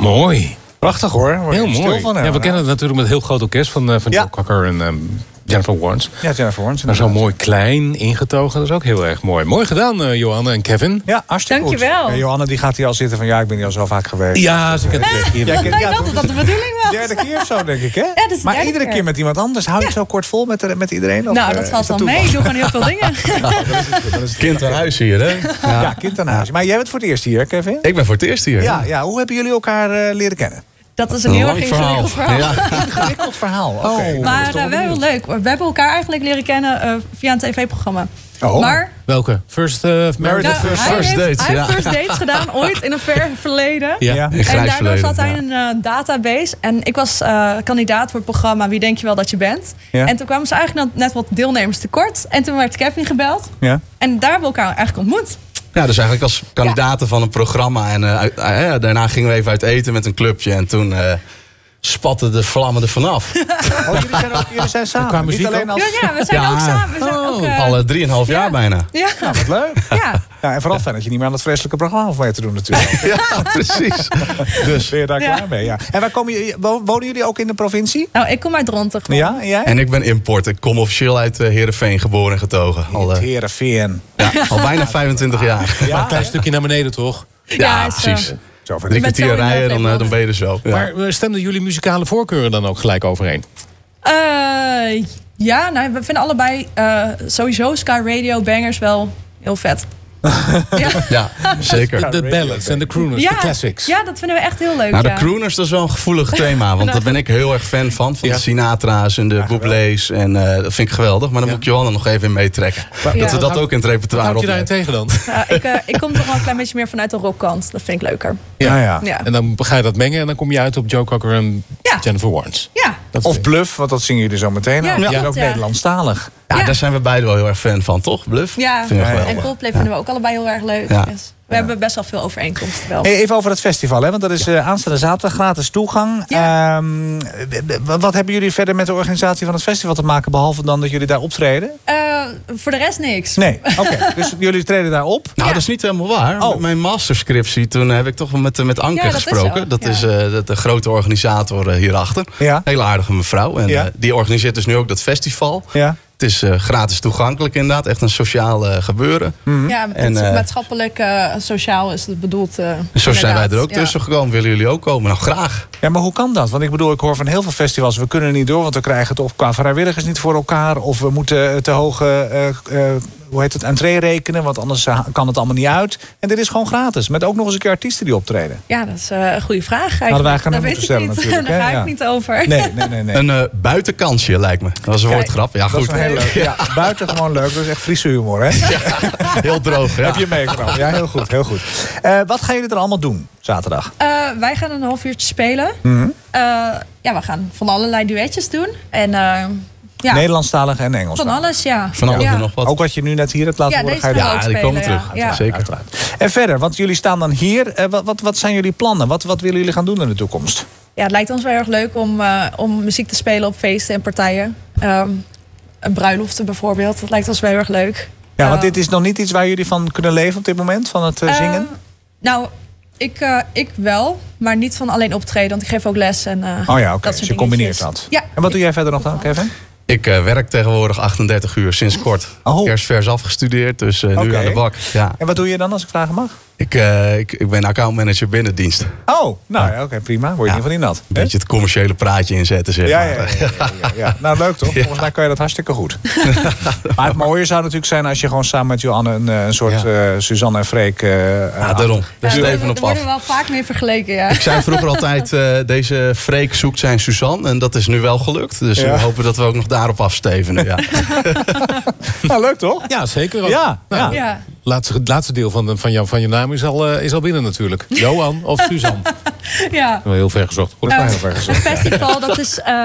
Mooi. Prachtig hoor. Heel mooi. Van, we kennen het natuurlijk met heel groot orkest van Joe Cocker en Jennifer Warnes. Ja, Jennifer Warnes. Maar zo mooi klein ingetogen, dat is ook heel erg mooi. Mooi gedaan, Johanne en Kevin. Ja, hartstikke goed. Dankjewel. Ja, Johanne die gaat hier al zitten van ik ben hier al zo vaak geweest. Ja, ze kent het hier. Ik dacht dat dat de bedoeling was. Derde keer of zo, denk ik, hè? Ja, dat is de maar derde iedere keer met iemand anders. Hou je het zo kort vol met iedereen? Of, Nou, dat valt wel mee. Ik doe gewoon heel veel dingen. Kind aan huis hier, hè? Ja, kind aan huis. Maar jij bent voor het eerst hier, Kevin? Ik ben voor het eerst hier. Ja, hoe hebben jullie elkaar leren kennen? Dat is een heel erg ingewikkeld verhaal. Ja. Ingewikkeld verhaal. Okay. Maar wel heel leuk. We hebben elkaar eigenlijk leren kennen via een tv-programma. Oh. Maar Welke? First Married at First hij First heeft Dates, ja. First Dates gedaan, ooit in een ver verleden. Ja. In En grijs daardoor verleden, zat hij in een database. En ik was kandidaat voor het programma Wie denk je wel dat je bent? Ja. En toen kwamen ze eigenlijk net wat deelnemers tekort. En toen werd Kevin gebeld. Ja. En daar hebben we elkaar eigenlijk ontmoet. Ja, dus eigenlijk als kandidaten van een programma. En daarna gingen we even uit eten met een clubje. En toen spatten de vlammen er vanaf. Jullie zijn samen. Qua muziek Niet alleen als... Ja, we zijn ook samen. We zijn ook, Al 3,5 jaar bijna. Ja. Nou, wat leuk. Ja. Ja, en vooral fijn dat je niet meer aan het vreselijke programma hoeft mee te doen natuurlijk. Ja, precies. Dus. Ben je daar klaar mee? Ja. En waar wonen jullie ook in de provincie? Nou, ik kom uit Dronten. Ja, en jij? En ik ben import. Ik kom officieel uit Heerenveen, geboren en getogen. Al Heerenveen. bijna 25 jaar. Maar een klein stukje naar beneden, toch? Ja, is, precies. Zo ver. 3 bent zo kwartier in rijden, Flevoland. dan ben je er zo. Ja. Maar stemden jullie muzikale voorkeuren dan ook gelijk overeen? Ja, nou, we vinden allebei sowieso Sky Radio Bangers wel heel vet. Ja, zeker. De ballads en de crooners, de classics. Ja, dat vinden we echt heel leuk. Nou, de ja. crooners, dat is wel een gevoelig thema. Want daar ben ik heel erg fan van. Van Ja. de Sinatra's en de Bublés. En dat vind ik geweldig. Maar dan moet ik Johanna nog even in meetrekken. Dat we dat ook in het Wat repertoire houd je daarin opnemen. tegen dan? Ja, ik kom toch wel een klein beetje meer vanuit de rockkant. Dat vind ik leuker. Ja. Ja. En dan ga je dat mengen en dan kom je uit op Joe Cocker en Ja. Jennifer Warnes. Ja. Dat Of Bluff, want dat zingen jullie zo meteen. Ja, Dat is ja. ook Ja. Nederlandstalig. Ja, Ja. daar zijn we beide wel heel erg fan van, toch? Bluff? Ja, Vind ik en geweldig. Coldplay vinden we ook allebei heel erg leuk. Ja. Dus we hebben best wel veel overeenkomsten wel. Hey, even over het festival, hè? Want dat is aanstaande zaterdag gratis toegang. Ja. Wat hebben jullie verder met de organisatie van het festival te maken, behalve dan dat jullie daar optreden? Voor de rest niks. Nee, oké. Dus jullie treden daar op. Nou, Ja. dat is niet helemaal waar. Oh. Met mijn masterscriptie, toen heb ik toch wel met Anke Ja, dat is gesproken. zo. Dat Ja. is de grote organisator hierachter. Ja. Hele aardige mevrouw. En Ja. die organiseert dus nu ook dat festival. Ja. Het is gratis toegankelijk inderdaad. Echt een sociaal gebeuren. Ja, En, maatschappelijk, sociaal is het bedoeld. Zo zijn wij inderdaad. er ook Ja. tussen gekomen. Willen jullie ook komen? Nou, graag. Ja, maar hoe kan dat? Want ik bedoel, ik hoor van heel veel festivals, we kunnen er niet door, want we krijgen het of qua vrijwilligers niet voor elkaar, of we moeten te hoge entree rekenen, want anders kan het allemaal niet uit. En dit is gewoon gratis, met ook nog eens een keer artiesten die optreden. Ja, dat is een goede vraag. Hadden wij gaan Dat moeten weet ik stellen niet. natuurlijk, Daar hè? ga ik Ja. niet over. Nee. Een buitenkansje lijkt me. Dat was een Kijk, woordgrap. Ja, Dat is goed. wel heel leuk. Ja, buiten gewoon leuk. Dat is echt Friese humor, hè? Heel droog. Ja. Heb je meegenomen? Ja, heel goed. Heel goed. Wat gaan jullie er allemaal doen zaterdag? Wij gaan een half uurtje spelen. Mhm. Ja, we gaan van allerlei duetjes doen. En ja, Nederlandstalig en Engels. van alles, ja. Van alles ja. en nog wat. Ook wat je nu net hier hebt laten Ja, horen. deze Ga je gaan we doen? ook die spelen. komen terug. Ja. Zeker. Uiteraard. En verder, want jullie staan dan hier. Wat zijn jullie plannen? Wat willen jullie gaan doen in de toekomst? Ja, het lijkt ons wel erg leuk om muziek te spelen op feesten en partijen. Een bruiloften bijvoorbeeld. Dat lijkt ons wel erg leuk. Ja, want dit is nog niet iets waar jullie van kunnen leven op dit moment, van het zingen? Nou, ik wel, maar niet van alleen optreden, want ik geef ook les. En, Oh ja, oké. dat Dus soort je combineert dingetjes. dat. Ja. En wat doe jij verder nog dan, Kevin? Ik werk tegenwoordig 38 uur sinds kort. Oh. Kerstvers afgestudeerd, dus nu Oké. aan de bak. Ja. En wat doe je dan, als ik vragen mag? Ik ben accountmanager binnendienst. Oh, nou ja, oké, prima. Word je niet van die nat. Een beetje het commerciële praatje inzetten, zeg Ja, maar. ja. Nou, leuk toch? Volgens mij kan je dat hartstikke goed. Maar het mooie zou natuurlijk zijn als je gewoon samen met Johanne een soort Suzanne en Freek... Ja, daarom. Daar Ja, zit er even op worden af. wel vaak mee vergeleken, ja. Ik zei vroeger altijd, deze Freek zoekt zijn Suzanne. En dat is nu wel gelukt. Dus Ja. we hopen dat we ook nog daarop afstevenen. Ja. Nou, leuk toch? Ja, zeker ook. Ja, Nou, ja. Ja, het laatste deel van je naam is al binnen natuurlijk. Johan of Suzanne. ja. Wel heel ver gezocht. Goed. heel ver gezocht. Het festival, dat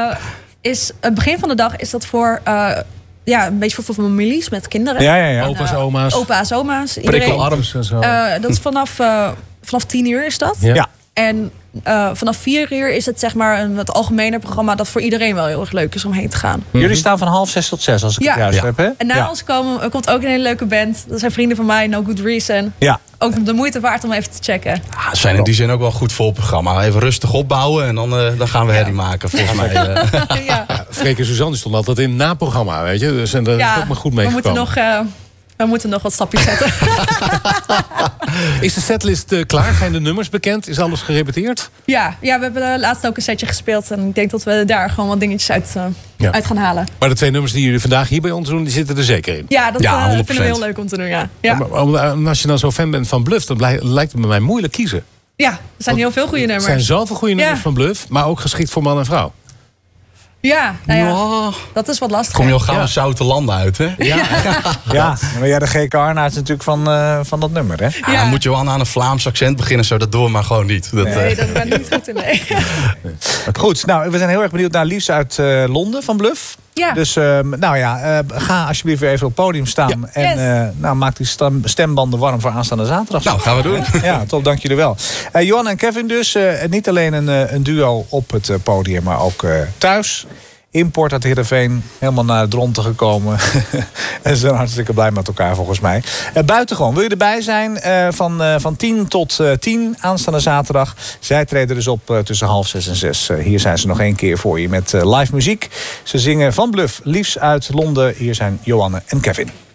is het begin van de dag is dat voor een beetje voor families met kinderen. Ja. Opa's, oma's. Opa's, oma's. Prikkelarm. en zo. Dat is vanaf 10 uur is dat. Ja. Ja. En vanaf 4 uur is het zeg maar een wat algemener programma dat voor iedereen wel heel erg leuk is om heen te gaan. Jullie staan van 5:30 tot 6 als ik het juist heb, hè? En na ons komt ook een hele leuke band. Dat zijn vrienden van mij, No Good Reason. Ja. Ook de moeite waard om even te checken. Ja, ze zijn in die zin ook wel goed vol programma. Even rustig opbouwen en dan gaan we herrie maken, volgens mij. Ja. Freek en Suzanne stond altijd in het naprogramma, weet je. Dus en daar is ook maar goed mee gekomen. We moeten nog wat stapjes zetten. Is de setlist klaar? Zijn de nummers bekend? Is alles gerepeteerd? Ja, we hebben laatst ook een setje gespeeld. En ik denk dat we daar gewoon wat dingetjes uit gaan halen. Maar de 2 nummers die jullie vandaag hier bij ons doen, die zitten er zeker in? Ja, dat vinden we heel leuk om te doen, ja. Maar als je dan zo fan bent van Bluff, dan lijkt het bij mij moeilijk kiezen. Ja, er zijn heel veel goede nummers. Er zijn zoveel goede nummers van Bluff, maar ook geschikt voor man en vrouw. Ja, dat is wat lastig. Kom je al gauw zoute landen uit, hè? Ja, maar jij de GK Arnaert natuurlijk van dat nummer, hè? Ja, dan moet je wel aan een Vlaams accent beginnen, zo dat doen we maar gewoon niet. Nee, dat ben ik niet goed in, nee. Goed, nou, we zijn heel erg benieuwd naar Liefs uit Londen van Bluff. Ja. Dus ga alsjeblieft weer even op het podium staan. Ja. En maak die stembanden warm voor aanstaande zaterdag. Nou, gaan we doen. Ja, top, dank jullie wel. Johan en Kevin dus. Niet alleen een duo op het podium, maar ook thuis. Import uit Heerenveen, helemaal naar het Dronten gekomen. En ze zijn hartstikke blij met elkaar volgens mij. Buitengewoon, wil je erbij zijn? Van 10 tot 10 aanstaande zaterdag. Zij treden dus op tussen 5:30 en 6. Hier zijn ze nog 1 keer voor je met live muziek. Ze zingen van Bluff, Liefs uit Londen. Hier zijn Johanne en Kevin.